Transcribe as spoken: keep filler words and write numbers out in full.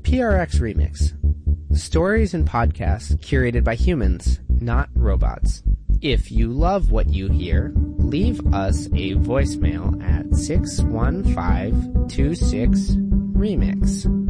P R X Remix. Stories and podcasts curated by humans, not robots. If you love what you hear, leave us a voicemail at six one five two six remix.